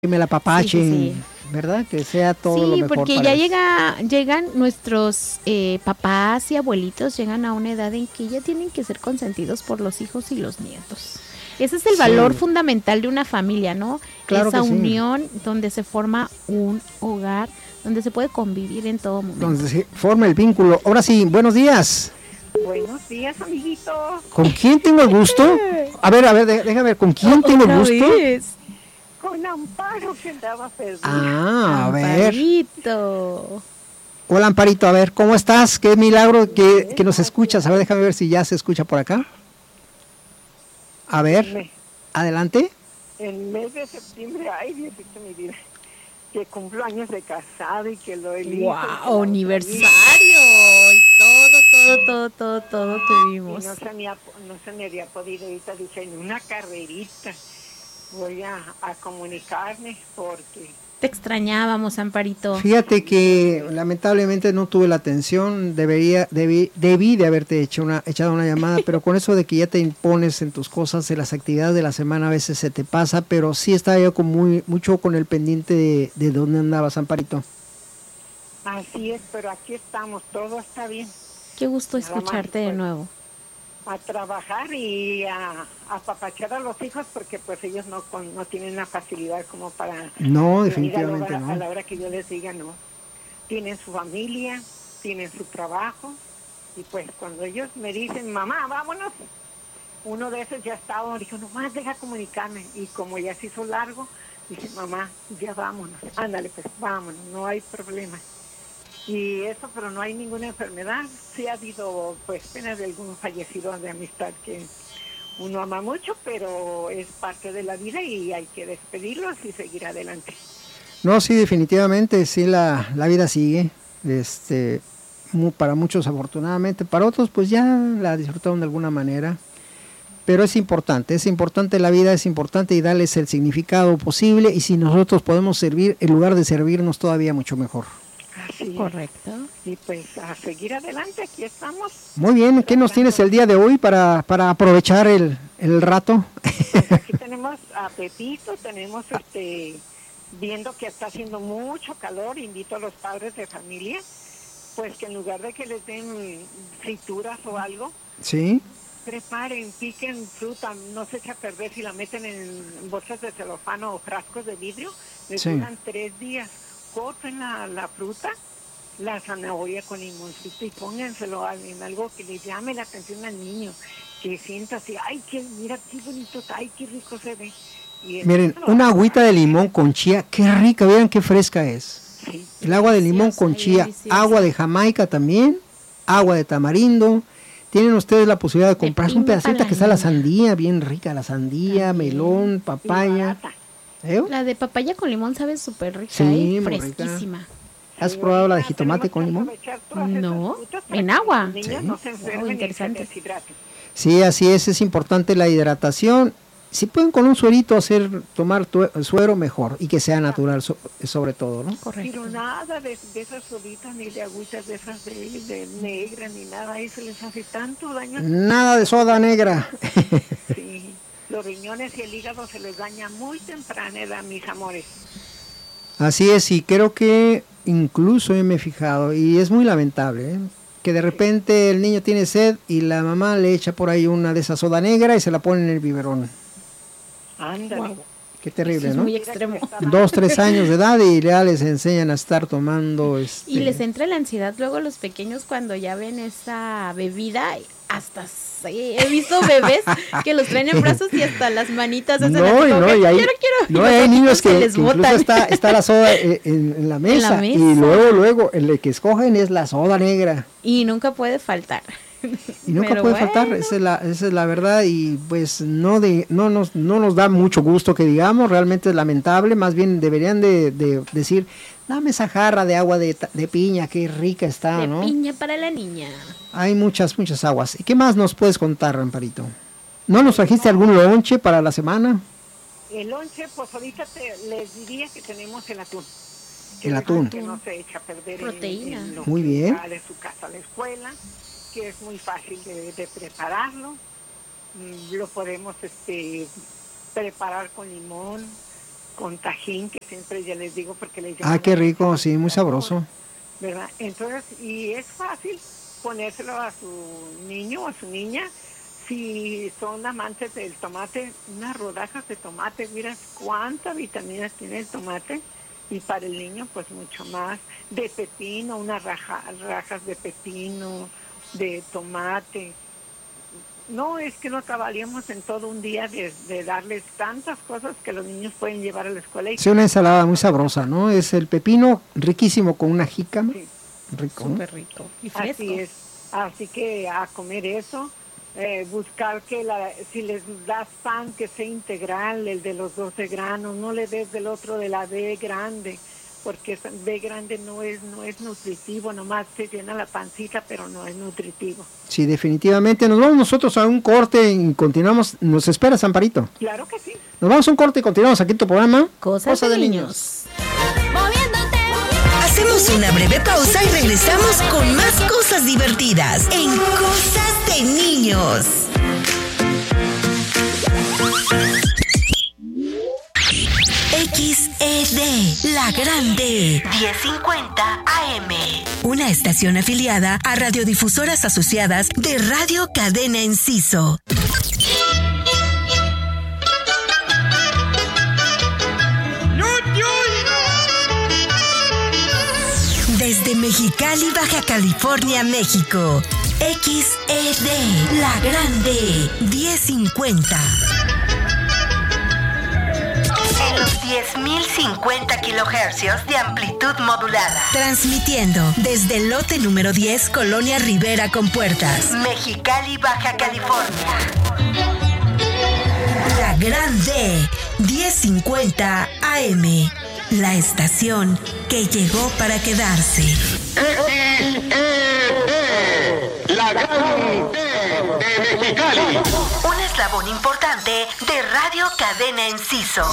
me la papachen, Sí. ¿verdad? Que sea todo lo Sí, mejor porque para ya ellos. llegan nuestros papás y abuelitos, llegan a una edad en que ya tienen que ser consentidos por los hijos y los nietos. Ese es el valor Sí, fundamental de una familia, ¿no? claro que Esa sí. unión donde se forma un hogar, donde se puede convivir en todo momento. Donde se forma el vínculo. Ahora sí, buenos días. Buenos días, amiguito. ¿Con quién tengo el gusto? Déjame ver, ¿con quién tengo el Otra gusto? vez. Con Amparo que andaba perdida. A ver. Amparito. Hola, Amparito, a ver, ¿cómo estás? Qué milagro que nos Aquí escuchas. A ver, déjame ver si ya se escucha por acá. A el ver, mes, adelante. el mes de septiembre, ay, Diosito mi vida, que cumplo años de casado y que lo elijo. Wow, aniversario. Y todo Y tuvimos. no se me había podido ahorita, dije, en una carrerita voy a comunicarme porque Te extrañábamos, Amparito. Fíjate que lamentablemente no tuve la atención, debí de haberte echado una llamada, pero con eso de que ya te impones en tus cosas, en las actividades de la semana a veces se te pasa, pero sí estaba yo mucho con el pendiente de dónde andabas, Amparito. así es, pero aquí estamos, todo está bien. Qué gusto Nada más, escucharte de pues, nuevo. a trabajar y a apapachar a los hijos porque pues ellos no tienen la facilidad como para No, ir definitivamente a no. la hora que yo les diga, no. Tienen su familia, tienen su trabajo y pues cuando ellos me dicen, mamá, vámonos, uno de esos ya estaba, dijo, nomás deja comunicarme y como ya se hizo largo, dice, mamá, ya vámonos, ándale pues, vámonos, no hay problema. Y eso, pero no hay ninguna enfermedad. Sí ha habido, pues, penas de algunos fallecidos de amistad que uno ama mucho, pero es parte de la vida y hay que despedirlos y seguir adelante. No, sí, definitivamente, sí, la vida sigue, para muchos afortunadamente, para otros pues ya la disfrutaron de alguna manera. Pero es importante la vida, es importante y darles el significado posible y si nosotros podemos servir, en lugar de servirnos todavía mucho mejor. Así Correcto. es. Y pues a seguir adelante, aquí estamos. Muy bien, ¿qué nos tienes el día de hoy para aprovechar el rato? Pues aquí tenemos a Pepito, tenemos viendo que está haciendo mucho calor, invito a los padres de familia, pues que en lugar de que les den frituras o algo, Sí, preparen, piquen fruta, no se echa a perder si la meten en bolsas de celofano o frascos de vidrio, les sí. duran 3 días. Corten la fruta, la zanahoria con limoncito y pónganselo en algo que le llame la atención al niño, que sienta así, ay, mira qué bonito está, ay, qué rico se ve. Y Miren, una agüita de limón con chía, qué rica, vean qué fresca es. sí, El agua de limón con chía, agua de Jamaica también, agua de tamarindo. Tienen ustedes la posibilidad de comprarse un pedacito que está la sandía, bien rica, la sandía, También. melón, papaya. La de papaya con limón sabe súper rica, Sí, muy fresquísima. rica. ¿Has probado la de jitomate con limón? No, en agua. Los niños no se enfermen y se Interesante. deshidraten. Sí, así es importante la hidratación. Si pueden con un suerito tomar suero, mejor. Y que sea natural sobre todo, ¿no? Correcto. Pero nada de esas solitas, ni de agüitas de esas de negra, ni nada, eso les hace tanto daño. Nada de soda negra. Sí, los riñones y el hígado se les daña muy temprana edad, mis amores. Así es, y creo que incluso me he fijado, y es muy lamentable, que de repente el niño tiene sed y la mamá le echa por ahí una de esas soda negra y se la pone en el biberón. Ándale. Wow. Qué terrible, Es ¿no? muy extremo. 2, 3 años de edad y ya les enseñan a estar tomando. Y les entra la ansiedad luego a los pequeños cuando ya ven esa bebida. Hasta he visto bebés que los traen en brazos y hasta las manitas hacen así como que, quiero. Hay niños que les incluso botan. está la soda en la mesa y luego el que escogen es la soda negra. Y nunca puede faltar. Y nunca puede faltar, esa es la verdad y pues no nos da mucho gusto que digamos, realmente es lamentable, más bien deberían de decir, dame esa jarra de agua de piña, qué rica está, ¿no? De piña para la niña. Hay muchas aguas. ¿Y qué más nos puedes contar, Amparito? ¿No nos trajiste algún lonche para la semana? El lonche, pues ahorita les diría que tenemos el atún. El atún. Que no se echa a perder proteína. en lo Muy que bien. va de su casa a la escuela, que es muy fácil de prepararlo. Lo podemos preparar con limón, con tajín, que siempre ya les digo porque les llaman. Ah, qué rico, sí, muy sabroso. ¿Verdad? Entonces, y es fácil ponérselo a su niño o a su niña. Si son amantes del tomate, unas rodajas de tomate, miras cuántas vitaminas tiene el tomate, y para el niño pues mucho más. De pepino, unas rajas de pepino, de tomate. No, es que no acabaríamos en todo un día de darles tantas cosas que los niños pueden llevar a la escuela. Sí, una ensalada muy sabrosa, ¿no? Es el pepino riquísimo con una jícama. Sí. Rico. Súper rico y fresco. Así es. Así que a comer eso. Buscar que si les das pan que sea integral, el de los 12 granos, no le des del otro de la B grande, porque esa B grande no es nutritivo, nomás se llena la pancita, pero no es nutritivo. Sí, definitivamente. Nos vamos nosotros a un corte y continuamos. ¿Nos esperas, Amparito? Claro que sí. Nos vamos a un corte y continuamos aquí en tu programa. Cosas de niños. Hacemos una breve pausa y regresamos con más cosas divertidas en Cosas de Niños. XED, La Grande, 1050 AM. Una estación afiliada a Radiodifusoras Asociadas de Radio Cadena Enciso. Desde Mexicali, Baja California, México. XED, La Grande, 1050. En los 10.050 kilohercios de amplitud modulada. Transmitiendo desde el lote número 10, Colonia Rivera con Puertas, Mexicali, Baja California. La Grande, 1050 AM. La estación que llegó para quedarse. La Grande de Mexicali. Un eslabón importante de Radio Cadena Enciso.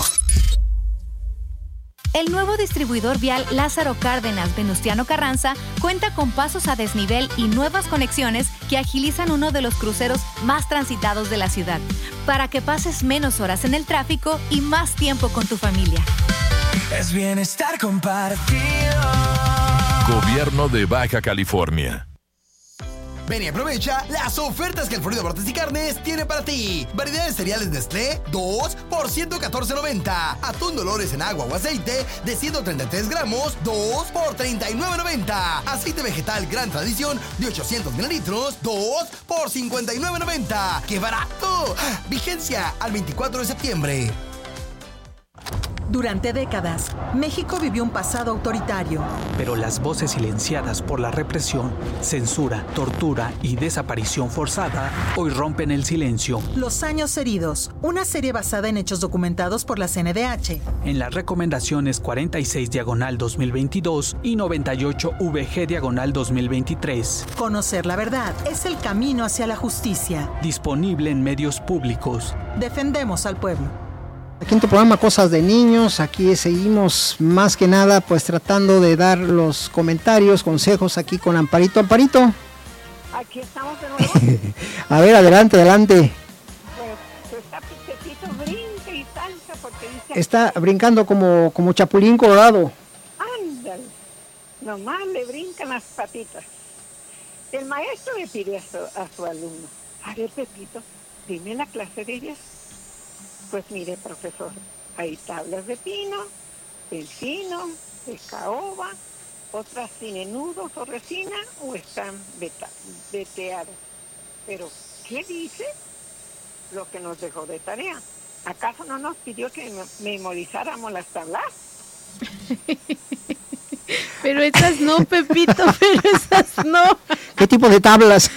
El nuevo distribuidor vial Lázaro Cárdenas Venustiano Carranza cuenta con pasos a desnivel y nuevas conexiones que agilizan uno de los cruceros más transitados de la ciudad, para que pases menos horas en el tráfico y más tiempo con tu familia. Es bienestar compartido. Gobierno de Baja California. Ven y aprovecha las ofertas que el Florido Bartes y Carnes tiene para ti. Variedad de cereales Nestlé, 2 por $114.90. Atún Dolores en agua o aceite de 133 gramos, 2 por $39.90. Aceite vegetal Gran Tradición de 800 mililitros, 2 por $59.90. ¡Qué barato! Vigencia al 24 de septiembre. Durante décadas, México vivió un pasado autoritario. Pero las voces silenciadas por la represión, censura, tortura y desaparición forzada hoy rompen el silencio. Los años heridos, una serie basada en hechos documentados por la CNDH. En las recomendaciones 46/2022 y 98VG/2023. Conocer la verdad es el camino hacia la justicia. Disponible en medios públicos. Defendemos al pueblo. Aquí en tu programa Cosas de Niños, aquí seguimos más que nada pues tratando de dar los comentarios, consejos aquí con Amparito. Amparito. Aquí estamos de nuevo. A ver, adelante. Pues está Pepito brinca y salsa porque dice... Está brincando como chapulín colorado. Ándale, nomás le brincan las patitas. El maestro le pide a su alumno, a ver Pepito, dime la clase de ellas. Pues mire, profesor, hay tablas de pino, encino, de caoba, otras tienen nudos o resina o están veteadas. Pero, ¿qué dice? Lo que nos dejó de tarea. ¿Acaso no nos pidió que memorizáramos las tablas? Pero esas no, Pepito, pero esas no. ¿Qué tipo de tablas?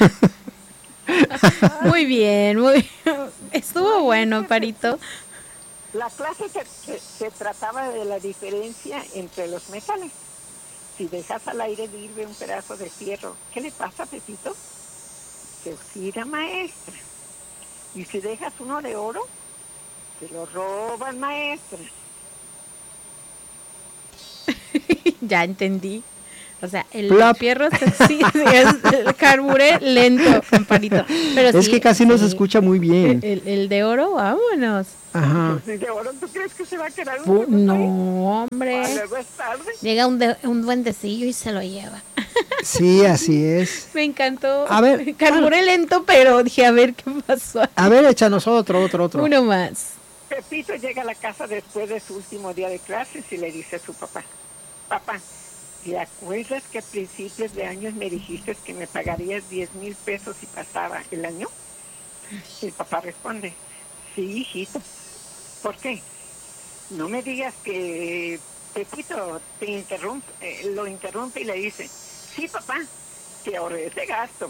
Muy bien. Estuvo bueno, Parito. La clase se trataba de la diferencia entre los metales. Si dejas al aire libre un pedazo de fierro, ¿qué le pasa, Pepito? Se oxida, maestra. Y si dejas uno de oro, se lo roban, maestra. Ya entendí. O sea, el fierro sí, carburé lento, Amparito. Pero es que casi no se escucha muy bien. El de oro, vámonos. Ajá. ¿El de oro tú crees que se va a quedar No, hombre. Luego es tarde. Llega un duendecillo y se lo lleva. Sí, así es. Me encantó. A ver. Carburé lento, pero dije, a ver qué pasó. A ver, échanos otro. Uno más. Pepito llega a la casa después de su último día de clases y le dice a su papá, papá, ¿te acuerdas que a principios de años me dijiste que me pagarías 10,000 pesos si pasaba el año? Y el papá responde, sí, hijito. ¿Por qué? No me digas que Pepito lo interrumpe y le dice, sí, papá, que ahorré ese gasto.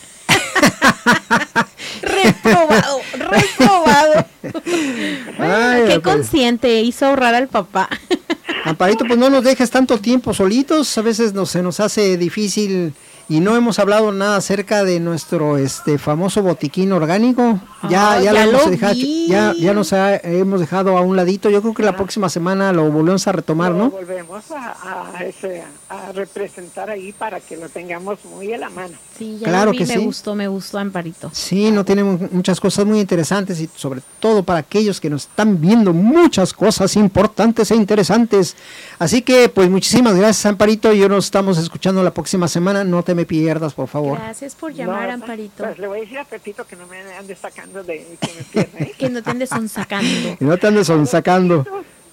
Reprobado. Ay, qué consciente, hizo ahorrar al papá. Amparito, pues no nos dejes tanto tiempo solitos, a veces se nos hace difícil y no hemos hablado nada acerca de nuestro famoso botiquín orgánico. Ya nos hemos dejado a un ladito. Yo creo que la próxima semana lo volvemos a retomar, ¿no? Volvemos a representar ahí para que lo tengamos muy a la mano. Sí, ya claro lo vi, que sí. Me gustó Amparito. Sí, no tiene muchas cosas muy interesantes y sobre todo para aquellos que nos están viendo muchas cosas importantes e interesantes. Así que pues muchísimas gracias, Amparito, y nos estamos escuchando la próxima semana. No te me pierdas, por favor. Gracias por llamar, Amparito. Pues le voy a decir a Pepito que no me ande sacando de que me pierda, ¿eh? Que no te andes sonsacando. Que no te andes sonsacando.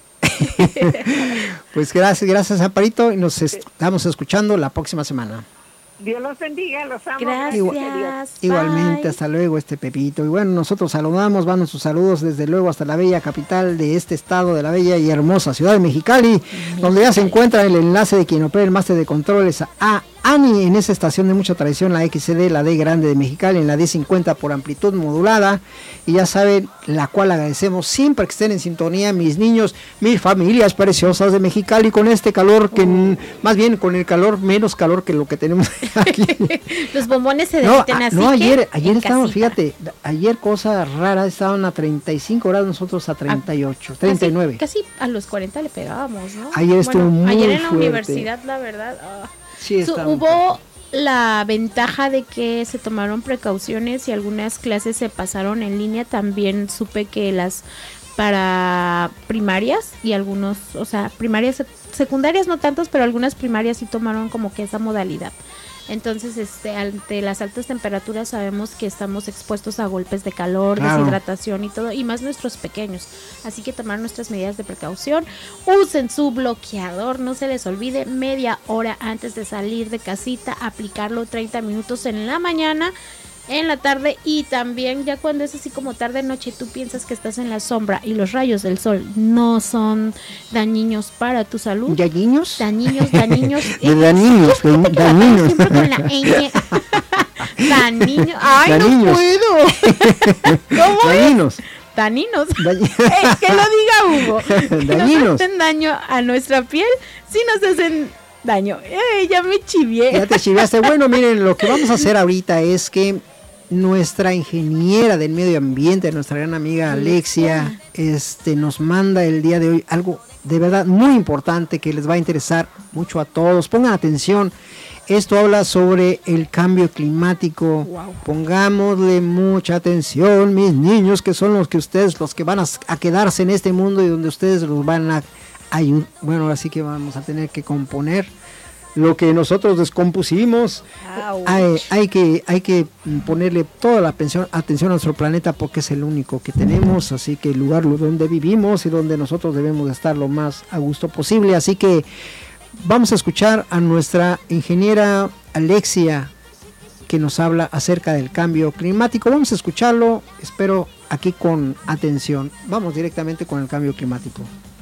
Pues gracias, Amparito, y nos estamos escuchando la próxima semana. Dios los bendiga, los amo. Gracias. Igualmente, hasta luego, Pepito. Y bueno, nosotros saludamos, van nuestros saludos desde luego hasta la bella capital de este estado, de la bella y hermosa ciudad de Mexicali, donde ya se encuentra el enlace de quien opera el máster de controles a ANI, en esa estación de mucha tradición, la XCD, la D grande de Mexicali, en la D50 por amplitud modulada, y ya saben, la cual agradecemos siempre que estén en sintonía, mis niños, mis familias preciosas de Mexicali, con este calor que, más bien con el calor, menos calor que lo que tenemos aquí. Los bombones se derriten así. No, ayer estábamos, fíjate, ayer cosa rara, estaban a 35 grados, nosotros a 38, 39. Casi a los 40 le pegábamos, ¿no? Ayer estuvo muy ayer en la fuerte. Universidad, la verdad. Sí, hubo la ventaja de que se tomaron precauciones y algunas clases se pasaron en línea. También supe que las para primarias y algunos, o sea, primarias, secundarias no tantos, pero algunas primarias sí tomaron como que esa modalidad. Entonces, ante las altas temperaturas sabemos que estamos expuestos a golpes de calor, deshidratación y todo, y más nuestros pequeños. Así que tomar nuestras medidas de precaución. Usen su bloqueador, no se les olvide, media hora antes de salir de casita, aplicarlo 30 minutos en la mañana, en la tarde, y también ya cuando es así como tarde noche, tú piensas que estás en la sombra y los rayos del sol no son dañinos para tu salud. ¿Dañinos? Dañinos. Dañinos. Siempre con la ñ. Dañinos. Ay, dañinos. No puedo. ¿Cómo dañinos. Es? Dañinos. Que lo diga Hugo. Dañinos. No hacen daño a nuestra piel, si nos hacen daño. Ya me chivié. Ya te chiviaste. Bueno, miren, lo que vamos a hacer ahorita es que nuestra ingeniera del medio ambiente, nuestra gran amiga Alexia, nos manda el día de hoy algo de verdad muy importante que les va a interesar mucho a todos. Pongan atención, esto habla sobre el cambio climático. Wow. Pongámosle mucha atención, mis niños, que son los que van a quedarse en este mundo y donde ustedes los van a ayudar. Bueno, así que vamos a tener que componer lo que nosotros descompusimos. Hay que ponerle toda la atención a nuestro planeta, porque es el único que tenemos, así que el lugar donde vivimos y donde nosotros debemos de estar lo más a gusto posible. Así que vamos a escuchar a nuestra ingeniera Alexia, que nos habla acerca del cambio climático. Vamos a escucharlo, espero aquí con atención. Vamos directamente con el cambio climático.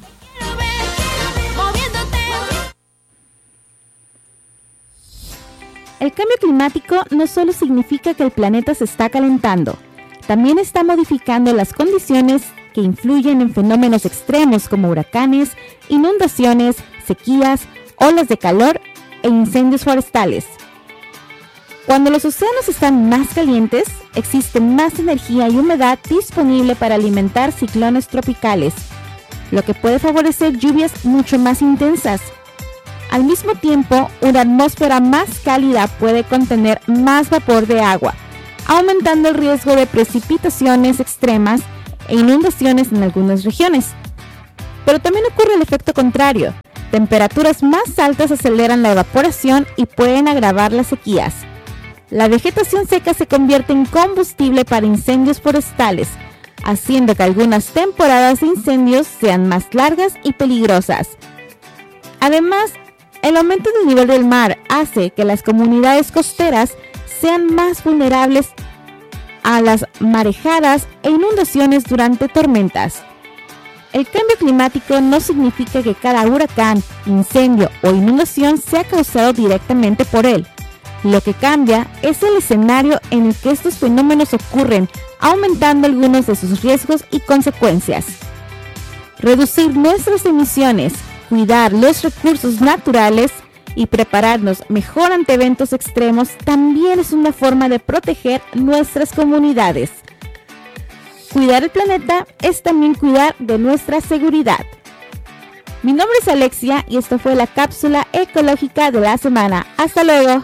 El cambio climático no solo significa que el planeta se está calentando, también está modificando las condiciones que influyen en fenómenos extremos como huracanes, inundaciones, sequías, olas de calor e incendios forestales. Cuando los océanos están más calientes, existe más energía y humedad disponible para alimentar ciclones tropicales, lo que puede favorecer lluvias mucho más intensas. Al mismo tiempo, una atmósfera más cálida puede contener más vapor de agua, aumentando el riesgo de precipitaciones extremas e inundaciones en algunas regiones. Pero también ocurre el efecto contrario. Temperaturas más altas aceleran la evaporación y pueden agravar las sequías. La vegetación seca se convierte en combustible para incendios forestales, haciendo que algunas temporadas de incendios sean más largas y peligrosas. Además, el aumento del nivel del mar hace que las comunidades costeras sean más vulnerables a las marejadas e inundaciones durante tormentas. El cambio climático no significa que cada huracán, incendio o inundación sea causado directamente por él. Lo que cambia es el escenario en el que estos fenómenos ocurren, aumentando algunos de sus riesgos y consecuencias. Reducir nuestras emisiones, cuidar los recursos naturales y prepararnos mejor ante eventos extremos también es una forma de proteger nuestras comunidades. Cuidar el planeta es también cuidar de nuestra seguridad. Mi nombre es Alexia y esto fue la cápsula ecológica de la semana. ¡Hasta luego!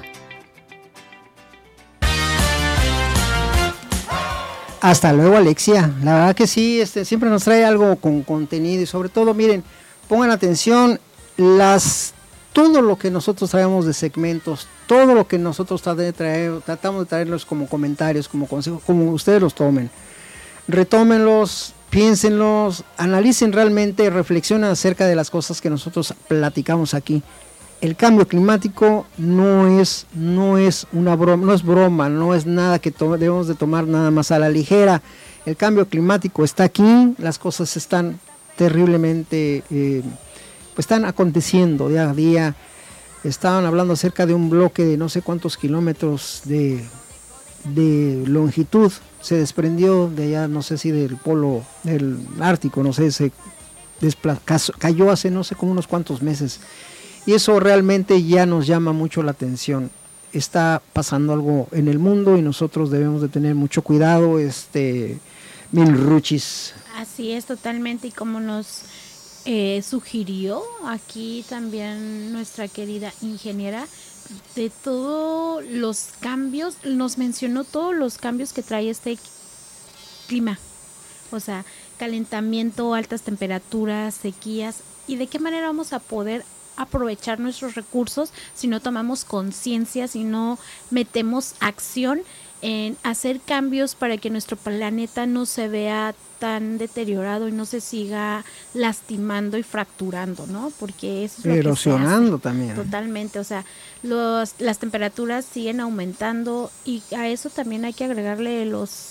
Hasta luego, Alexia. La verdad que sí, siempre nos trae algo con contenido y sobre todo, miren, pongan atención, todo lo que nosotros traemos de segmentos, todo lo que nosotros tratamos de traerlos como comentarios, como consejos, como ustedes los tomen. Retómenlos, piénsenlos, analicen realmente, reflexionen acerca de las cosas que nosotros platicamos aquí. El cambio climático no es una broma, no es broma, no es nada que debemos de tomar nada más a la ligera. El cambio climático está aquí, las cosas están terriblemente, pues están aconteciendo día a día. Estaban hablando acerca de un bloque de no sé cuántos kilómetros de longitud, se desprendió de allá, no sé si del polo del Ártico, no sé, cayó hace no sé como unos cuantos meses. Y eso realmente ya nos llama mucho la atención. Está pasando algo en el mundo y nosotros debemos de tener mucho cuidado, Milruchis. Así es, totalmente, y como nos sugirió aquí también nuestra querida ingeniera, de todos los cambios, nos mencionó todos los cambios que trae este clima, o sea, calentamiento, altas temperaturas, sequías, y de qué manera vamos a poder aprovechar nuestros recursos si no tomamos conciencia, si no metemos acción en hacer cambios para que nuestro planeta no se vea tan deteriorado y no se siga lastimando y fracturando, ¿no? Porque eso es lo erosionando que se hace. También. Totalmente, o sea, las temperaturas siguen aumentando y a eso también hay que agregarle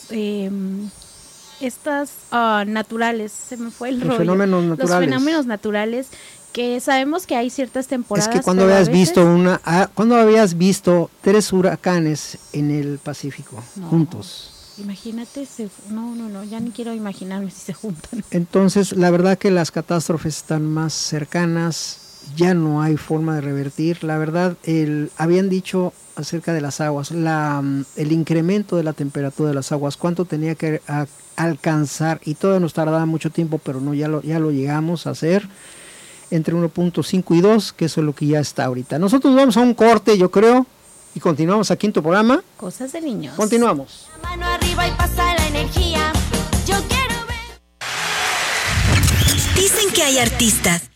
naturales, se me fue el rollo. Fenómenos naturales. Los fenómenos naturales, que sabemos que hay ciertas temporadas. Es que cuando habías visto 3 huracanes en el Pacífico juntos. Imagínate, no, ya ni quiero imaginarme si se juntan. Entonces, la verdad que las catástrofes están más cercanas, ya no hay forma de revertir. La verdad, habían dicho acerca de las aguas, el incremento de la temperatura de las aguas, cuánto tenía que alcanzar, y todavía nos tardaba mucho tiempo, pero no, ya lo llegamos a hacer, entre 1.5 y 2, que eso es lo que ya está ahorita. Nosotros vamos a un corte, yo creo, y continuamos aquí en tu programa. Cosas de niños. Continuamos. Mano arriba y pasa la energía. Yo quiero ver. Dicen que hay artistas